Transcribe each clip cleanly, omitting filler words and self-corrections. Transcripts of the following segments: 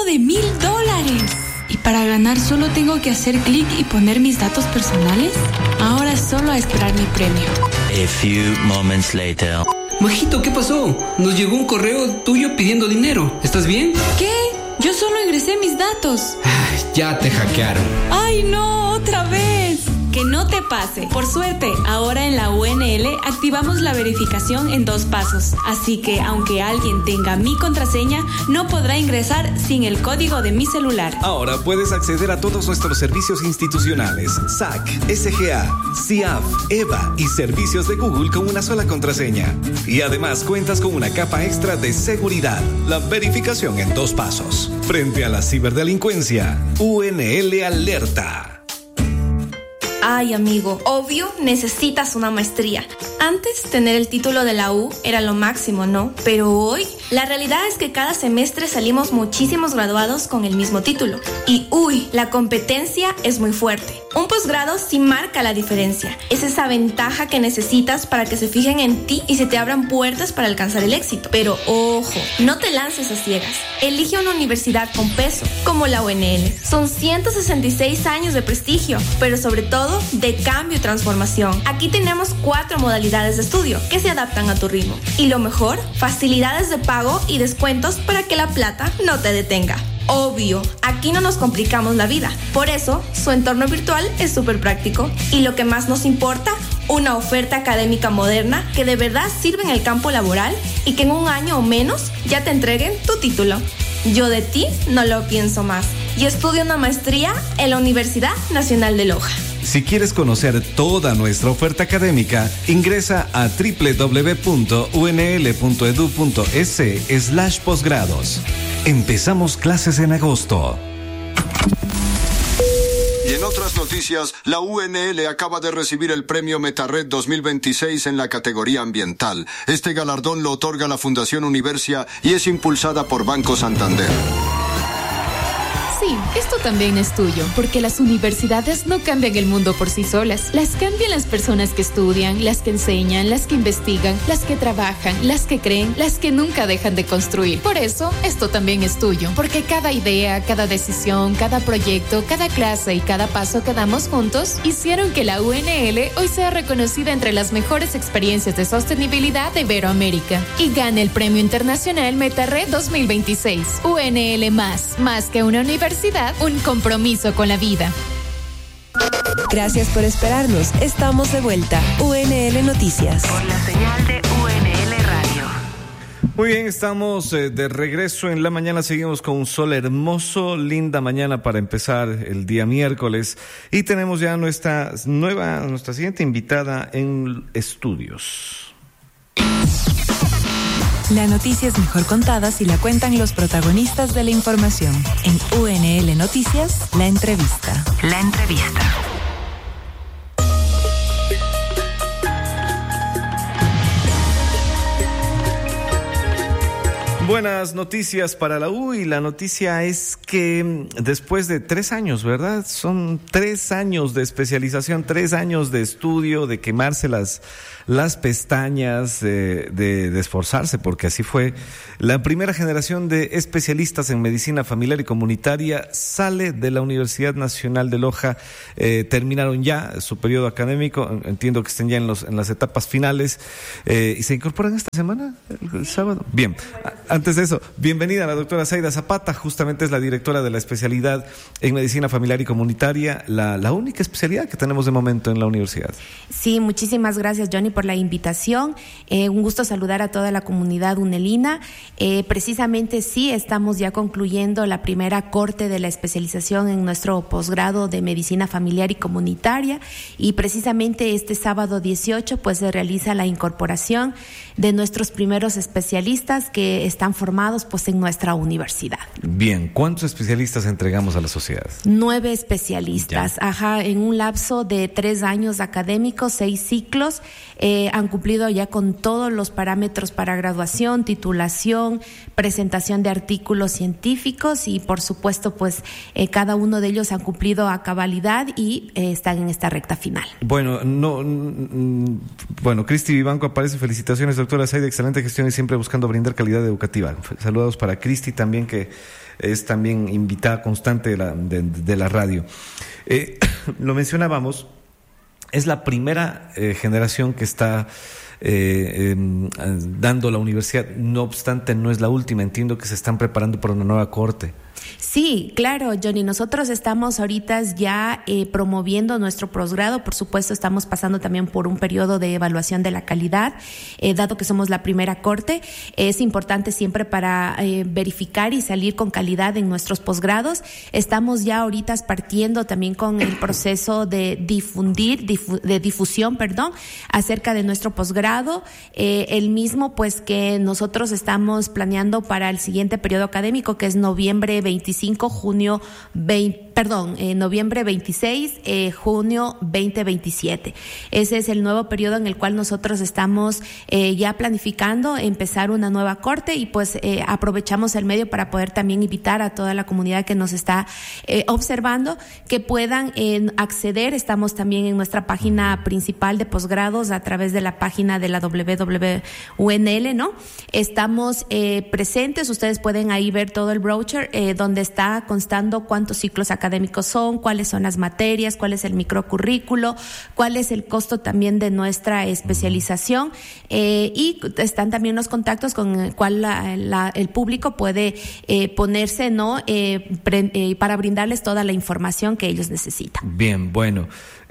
de $1,000. ¿Y para ganar solo tengo que hacer clic y poner mis datos personales? Ahora solo a esperar mi premio. A few moments later. Majito, ¿qué pasó? Nos llegó un correo tuyo pidiendo dinero. ¿Estás bien? ¿Qué? Yo solo ingresé mis datos. Ya te hackearon. ¡Ay, no! ¡Otra vez! Que no te pase. Por suerte, ahora en la UNL activamos la verificación en 2 pasos. Así que, aunque alguien tenga mi contraseña, no podrá ingresar sin el código de mi celular. Ahora puedes acceder a todos nuestros servicios institucionales, SAC, SGA, CIAF, EVA y servicios de Google con una sola contraseña. Y además cuentas con una capa extra de seguridad, la verificación en 2 pasos. Frente a la ciberdelincuencia, UNL alerta. Ay, amigo, obvio necesitas una maestría. Antes, tener el título de la U era lo máximo, ¿no? Pero hoy, la realidad es que cada semestre salimos muchísimos graduados con el mismo título. Y la competencia es muy fuerte. Un posgrado sí marca la diferencia. Es esa ventaja que necesitas para que se fijen en ti y se te abran puertas para alcanzar el éxito. Pero ojo, no te lances a ciegas. Elige una universidad con peso, como la UNL. Son 166 años de prestigio, pero sobre todo de cambio y transformación. Aquí tenemos 4 modalidades de estudio que se adaptan a tu ritmo. Y lo mejor, facilidades de pago y descuentos para que la plata no te detenga. Obvio, aquí no nos complicamos la vida. Por eso, su entorno virtual es súper práctico. Y lo que más nos importa, una oferta académica moderna que de verdad sirve en el campo laboral y que en 1 año o menos ya te entreguen tu título. Yo de ti no lo pienso más. Y estudio una maestría en la Universidad Nacional de Loja. Si quieres conocer toda nuestra oferta académica, ingresa a www.unl.edu.es/posgrados. Empezamos clases en agosto. Y en otras noticias, la UNL acaba de recibir el premio Metarred 2026 en la categoría ambiental. Este galardón lo otorga la Fundación Universia y es impulsada por Banco Santander. Sí, esto también es tuyo, porque las universidades no cambian el mundo por sí solas. Las cambian las personas que estudian, las que enseñan, las que investigan, las que trabajan, las que creen, las que nunca dejan de construir. Por eso, esto también es tuyo, porque cada idea, cada decisión, cada proyecto, cada clase y cada paso que damos juntos hicieron que la UNL hoy sea reconocida entre las mejores experiencias de sostenibilidad de Iberoamérica y gane el Premio Internacional Metarred 2026. UNL más que una universidad, un compromiso con la vida. Gracias por esperarnos. Estamos de vuelta. UNL Noticias. Por la señal de UNL Radio. Muy bien, estamos de regreso en la mañana. Seguimos con un sol hermoso, linda mañana para empezar el día miércoles. Y tenemos ya nuestra siguiente invitada en estudios. La noticia es mejor contada si la cuentan los protagonistas de la información. En UNL Noticias, la entrevista. La entrevista. Buenas noticias para la U, y la noticia es que después de 3 años, ¿verdad? Son 3 años de especialización, 3 años de estudio, de quemarse las pestañas, de esforzarse, porque así fue. La primera generación de especialistas en medicina familiar y comunitaria sale de la Universidad Nacional de Loja. Terminaron ya su periodo académico, entiendo que estén ya en las etapas finales, y se incorporan esta semana, el sábado. Bien, antes de eso, bienvenida a la doctora Zaida Zapata, justamente es la directora de la especialidad en medicina familiar y comunitaria, la única especialidad que tenemos de momento en la universidad. Sí, muchísimas gracias, Johnny, por la invitación. Un gusto saludar a toda la comunidad unelina. Precisamente sí, estamos ya concluyendo la primera corte de la especialización en nuestro posgrado de medicina familiar y comunitaria, y precisamente este sábado 18 pues se realiza la incorporación de nuestros primeros especialistas que están formados pues en nuestra universidad. Bien, ¿cuántos especialistas entregamos a la sociedad? 9 especialistas, en un lapso de 3 años académicos, 6 ciclos, han cumplido ya con todos los parámetros para graduación, titulación, presentación de artículos científicos, y por supuesto pues cada uno de ellos han cumplido a cabalidad y están en esta recta final. Bueno, Cristi Vivanco aparece. Felicitaciones, doctora Zaida, excelente gestión y siempre buscando brindar calidad educativa. Festival. Saludos para Cristi también, que es también invitada constante de la radio. Lo mencionábamos, es la primera generación que está dando la universidad. No obstante, no es la última. Entiendo que se están preparando para una nueva corte. Sí, claro, Johnny. Nosotros estamos ahorita ya promoviendo nuestro posgrado. Por supuesto, estamos pasando también por un periodo de evaluación de la calidad, dado que somos la primera corte. Es importante siempre para verificar y salir con calidad en nuestros posgrados. Estamos ya ahorita partiendo también con el proceso de difusión, acerca de nuestro posgrado. El mismo, pues, que nosotros estamos planeando para el siguiente periodo académico, que es noviembre 25, noviembre 26, junio 2027. Ese es el nuevo periodo en el cual nosotros estamos ya planificando empezar una nueva corte, y pues aprovechamos el medio para poder también invitar a toda la comunidad que nos está observando que puedan acceder. Estamos también en nuestra página principal de posgrados a través de la página de la WWUNL, ¿no? Estamos presentes, ustedes pueden ahí ver todo el brochure donde está constando cuántos ciclos académicos son, cuáles son las materias, cuál es el microcurrículo, cuál es el costo también de nuestra especialización, y están también los contactos con el cual el público puede ponerse, ¿no? Para brindarles toda la información que ellos necesitan. Bien, bueno,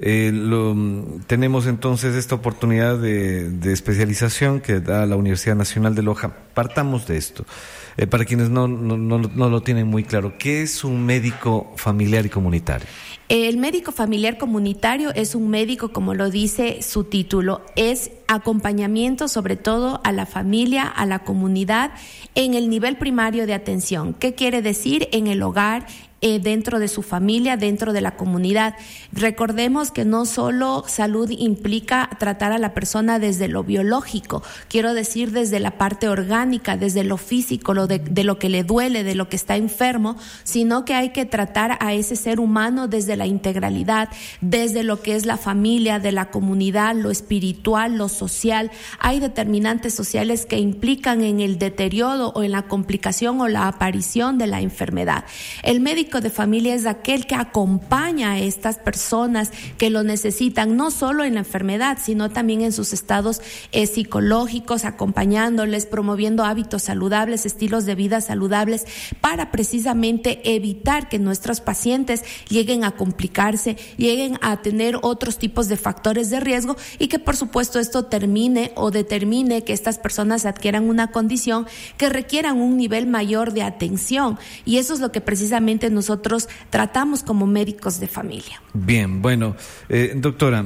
tenemos entonces esta oportunidad de especialización que da la Universidad Nacional de Loja. Partamos de esto. Para quienes no lo tienen muy claro, ¿qué es un médico familiar y comunitario? El médico familiar comunitario es un médico, como lo dice su título, es acompañamiento sobre todo a la familia, a la comunidad en el nivel primario de atención. ¿Qué quiere decir? En el hogar, dentro de su familia, dentro de la comunidad. Recordemos que no solo salud implica tratar a la persona desde lo biológico, quiero decir desde la parte orgánica, desde lo físico, de lo que le duele, de lo que está enfermo, sino que hay que tratar a ese ser humano desde la integralidad, desde lo que es la familia, de la comunidad, lo espiritual, lo social. Hay determinantes sociales que implican en el deterioro o en la complicación o la aparición de la enfermedad. El médico de familia es aquel que acompaña a estas personas que lo necesitan, no solo en la enfermedad, sino también en sus estados psicológicos, acompañándoles, promoviendo hábitos saludables, estilos de vida saludables, para precisamente evitar que nuestros pacientes lleguen a complicarse, lleguen a tener otros tipos de factores de riesgo, y que por supuesto esto termine o determine que estas personas adquieran una condición que requieran un nivel mayor de atención, y eso es lo que precisamente nosotros tratamos como médicos de familia. Bien, bueno, doctora,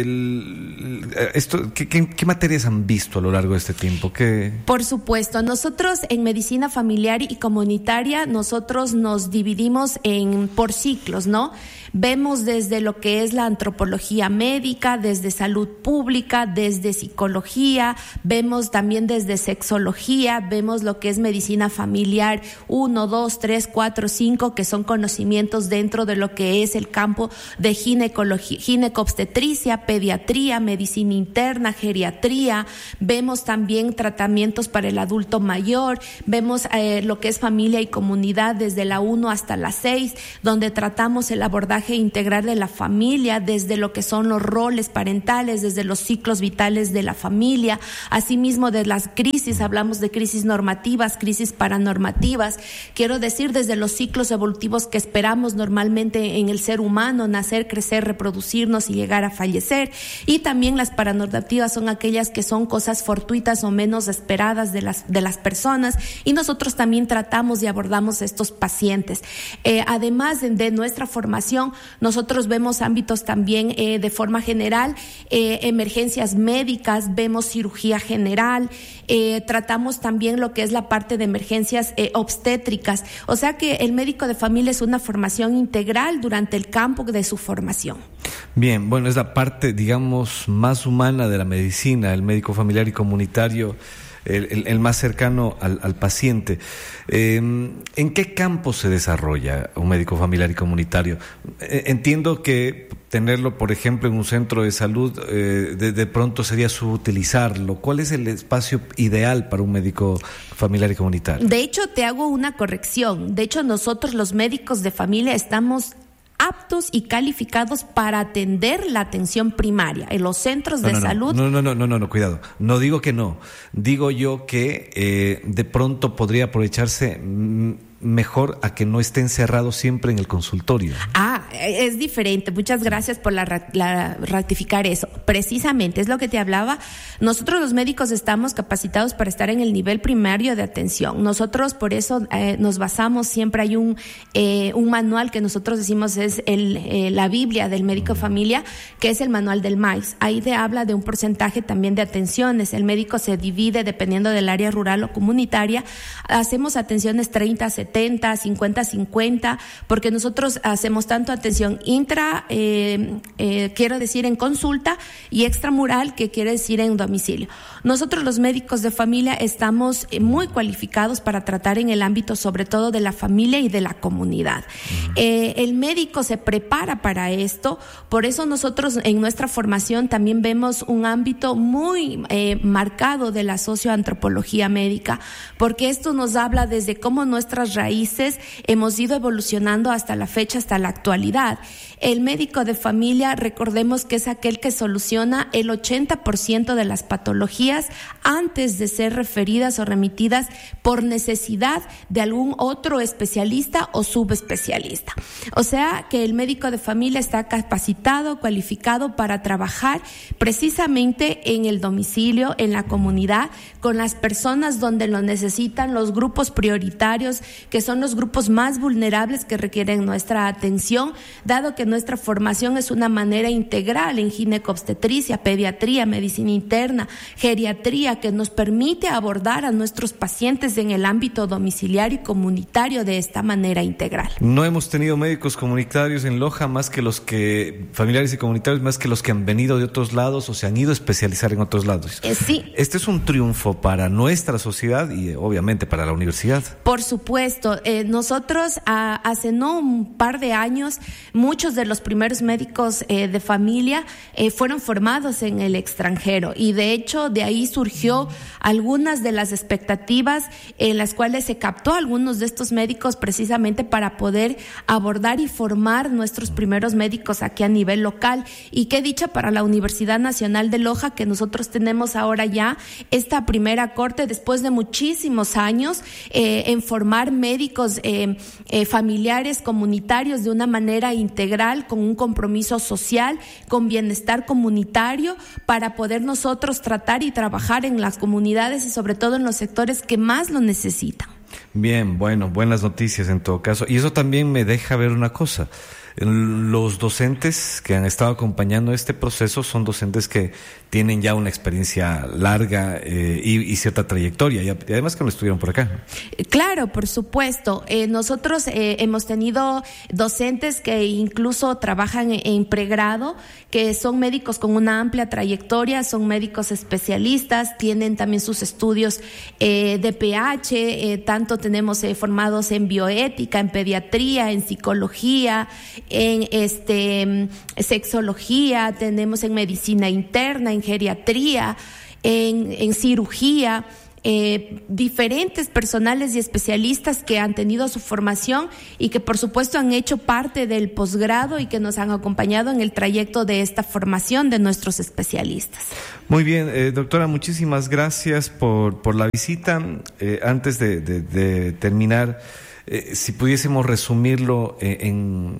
¿qué materias han visto a lo largo de este tiempo? Por supuesto, nosotros en medicina familiar y comunitaria, nosotros nos dividimos por ciclos, ¿no? Vemos desde lo que es la antropología médica, desde salud pública, desde psicología, vemos también desde sexología, vemos lo que es medicina familiar 1, 2, 3, 4, 5, que son conocimientos dentro de lo que es el campo de ginecobstetricia, pediatría, medicina interna, geriatría. Vemos también tratamientos para el adulto mayor, vemos lo que es familia y comunidad desde la 1 hasta la 6, donde tratamos el abordaje integral de la familia, desde lo que son los roles parentales, desde los ciclos vitales de la familia, asimismo de las crisis, hablamos de crisis normativas, crisis paranormativas, quiero decir desde los ciclos evolutivos que esperamos normalmente en el ser humano, nacer, crecer, reproducirnos y llegar a fallecer, y también las paranormativas son aquellas que son cosas fortuitas o menos esperadas de las personas, y nosotros también tratamos y abordamos estos pacientes. Además de nuestra formación, nosotros vemos ámbitos también de forma general, emergencias médicas, vemos cirugía general, tratamos también lo que es la parte de emergencias obstétricas, o sea que el médico de familia es una formación integral durante el campo de su formación. Bien, bueno, es la parte, digamos, más humana de la medicina, el médico familiar y comunitario. el más cercano al paciente. ¿En qué campo se desarrolla un médico familiar y comunitario? Entiendo que tenerlo, por ejemplo, en un centro de salud, de pronto sería subutilizarlo. ¿Cuál es el espacio ideal para un médico familiar y comunitario? De hecho, te hago una corrección. De hecho, nosotros los médicos de familia estamos aptos y calificados para atender la atención primaria en los centros de salud. No, cuidado. No digo que no. Digo yo que de pronto podría aprovecharse mejor a que no esté encerrado siempre en el consultorio. Es diferente. Muchas gracias por rectificar eso. Precisamente, es lo que te hablaba. Nosotros los médicos estamos capacitados para estar en el nivel primario de atención. Nosotros por eso nos basamos, siempre hay un manual que nosotros decimos es la Biblia del médico familia, que es el manual del MAIS. Ahí habla de un porcentaje también de atenciones. El médico se divide dependiendo del área rural o comunitaria. Hacemos atenciones 30-70, 50-50, porque nosotros hacemos tanto atención quiero decir en consulta, y extramural, que quiere decir en domicilio. Nosotros los médicos de familia estamos muy cualificados para tratar en el ámbito sobre todo de la familia y de la comunidad. El médico se prepara para esto, por eso nosotros en nuestra formación también vemos un ámbito muy marcado de la socioantropología médica, porque esto nos habla desde cómo nuestras raíces hemos ido evolucionando hasta la fecha, hasta la actualidad. El médico de familia, recordemos que es aquel que soluciona el 80% de las patologías antes de ser referidas o remitidas por necesidad de algún otro especialista o subespecialista. O sea que el médico de familia está capacitado, cualificado para trabajar precisamente en el domicilio, en la comunidad, con las personas donde lo necesitan, los grupos prioritarios, que son los grupos más vulnerables que requieren nuestra atención, dado que nuestra formación es una manera integral en ginecobstetricia, pediatría, medicina interna, geriatría, que nos permite abordar a nuestros pacientes en el ámbito domiciliario y comunitario de esta manera integral. No hemos tenido médicos comunitarios en Loja familiares y comunitarios, más que los que han venido de otros lados o se han ido a especializar en otros lados. Sí. Este es un triunfo para nuestra sociedad y obviamente para la universidad. Por supuesto. Nosotros hace un par de años, muchos de los primeros médicos de familia fueron formados en el extranjero, y de hecho de ahí surgió algunas de las expectativas en las cuales se captó a algunos de estos médicos precisamente para poder abordar y formar nuestros primeros médicos aquí a nivel local. Y qué dicha para la Universidad Nacional de Loja que nosotros tenemos ahora ya esta primera corte después de muchísimos años en formar médicos familiares, comunitarios de una manera integral, con un compromiso social, con bienestar comunitario, para poder nosotros tratar y trabajar en las comunidades y sobre todo en los sectores que más lo necesitan. Bien, bueno, buenas noticias en todo caso. Y eso también me deja ver una cosa. Los docentes que han estado acompañando este proceso son docentes que tienen ya una experiencia larga y cierta trayectoria, y además que no estuvieron por acá. Claro, por supuesto. Nosotros hemos tenido docentes que incluso trabajan en pregrado, que son médicos con una amplia trayectoria, son médicos especialistas, tienen también sus estudios de PH, tanto tenemos formados en bioética, en pediatría, en psicología, en sexología, tenemos en medicina interna, en geriatría, en cirugía, diferentes personales y especialistas que han tenido su formación y que por supuesto han hecho parte del posgrado y que nos han acompañado en el trayecto de esta formación de nuestros especialistas. Muy bien, doctora, muchísimas gracias por la visita. Antes de terminar, si pudiésemos resumirlo en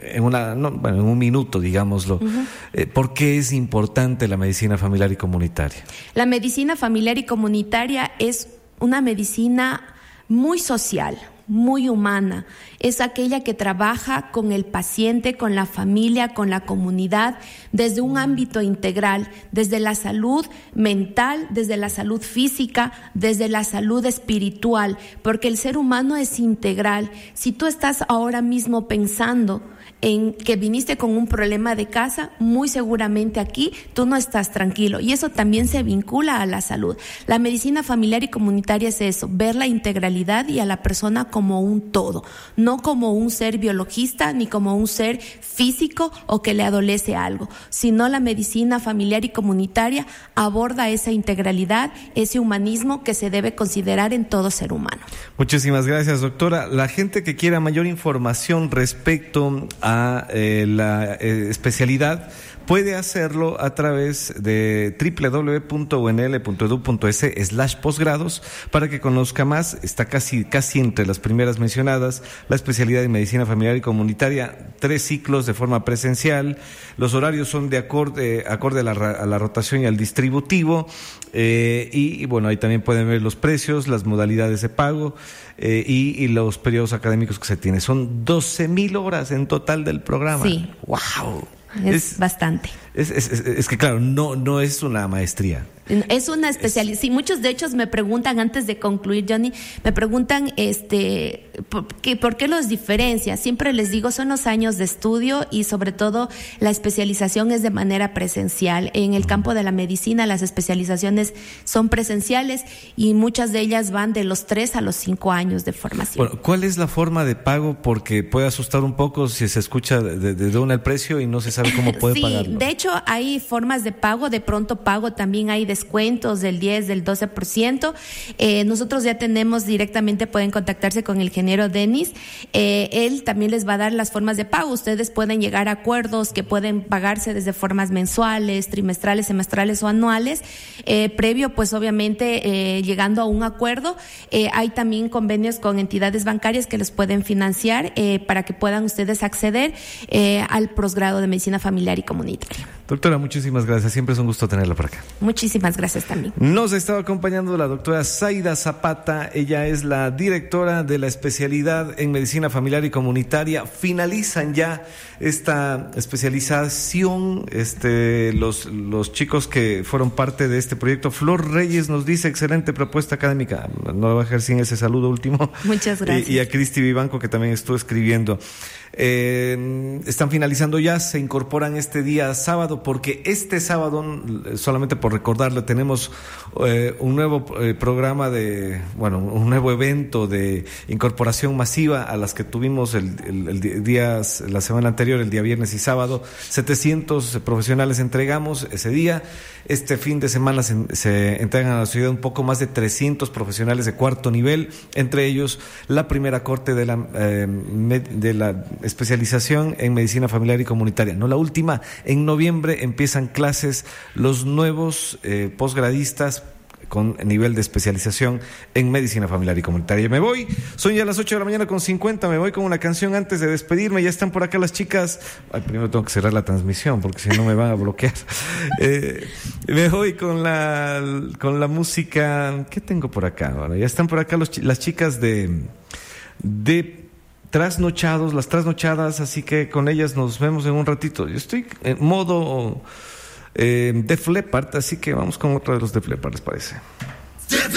un minuto, digámoslo. ¿Por qué es importante la medicina familiar y comunitaria? La medicina familiar y comunitaria es una medicina muy social, muy humana. Es aquella que trabaja con el paciente, con la familia, con la comunidad, desde un ámbito integral, desde la salud mental, desde la salud física, desde la salud espiritual, porque el ser humano es integral. Si tú estás ahora mismo pensando en que viniste con un problema de casa, muy seguramente aquí tú no estás tranquilo, y eso también se vincula a la salud. La medicina familiar y comunitaria es eso, ver la integralidad y a la persona como un todo, no como un ser biologista ni como un ser físico o que le adolece algo, sino la medicina familiar y comunitaria aborda esa integralidad, ese humanismo que se debe considerar en todo ser humano. Muchísimas gracias, doctora. La gente que quiera mayor información respecto a la especialidad puede hacerlo a través de www.unl.edu.es/posgrados para que conozca más. Está casi entre las primeras mencionadas, la especialidad en medicina familiar y comunitaria, 3 ciclos de forma presencial. Los horarios son de acorde a la rotación y al distributivo. Y bueno, ahí también pueden ver los precios, las modalidades de pago y los periodos académicos que se tienen. Son 12,000 horas en total del programa. Sí. ¡Wow! Es bastante. Es que claro, no es una maestría. Es una especialidad. Sí, muchos de hecho me preguntan, antes de concluir, Johnny, me preguntan ¿por qué los diferencia? Siempre les digo, son los años de estudio y sobre todo la especialización es de manera presencial. En el campo de la medicina las especializaciones son presenciales y muchas de ellas van de los 3 a los 5 años de formación. Bueno, ¿cuál es la forma de pago? Porque puede asustar un poco si se escucha de una el precio y no se sabe cómo puede pagarlo. Sí, de hecho hay formas de pago, de pronto pago también hay descuentos del 10, del 12%. Nosotros ya tenemos directamente, pueden contactarse con el ingeniero Denis. Él también les va a dar las formas de pago. Ustedes pueden llegar a acuerdos que pueden pagarse desde formas mensuales, trimestrales, semestrales o anuales. Previo, pues obviamente, llegando a un acuerdo, hay también convenios con entidades bancarias que les pueden financiar para que puedan ustedes acceder al posgrado de medicina familiar y comunitaria. Doctora, muchísimas gracias. Siempre es un gusto tenerla por acá. Muchísimas gracias también. Nos estaba acompañando la doctora Zaida Zapata. Ella es la directora de la especialidad en medicina familiar y comunitaria. Finalizan ya esta especialización los chicos que fueron parte de este proyecto. Flor Reyes nos dice, excelente propuesta académica. No la voy a dejar sin ese saludo último. Muchas gracias. Y a Cristi Vivanco, que también estuvo escribiendo. Están finalizando ya, se incorporan este día sábado, porque este sábado, solamente por recordarlo, tenemos un nuevo programa un nuevo evento de incorporación masiva a las que tuvimos la semana anterior, el día viernes y sábado. 700 profesionales entregamos ese día. Este fin de semana se entregan a la ciudad un poco más de 300 profesionales de cuarto nivel, entre ellos la primera corte de la especialización en medicina familiar y comunitaria. No la última, en noviembre empiezan clases los nuevos posgradistas con nivel de especialización en medicina familiar y comunitaria. Me voy, son ya las 8:50 a.m, me voy con una canción antes de despedirme. Ya están por acá las chicas. Primero tengo que cerrar la transmisión porque si no me van a bloquear. Me voy con la música. ¿Qué tengo por acá? Bueno, ya están por acá las chicas de Trasnochados, las trasnochadas, así que con ellas nos vemos en un ratito. Yo estoy en modo Def Leppard, así que vamos con otro de los Def Leppard, ¿les parece?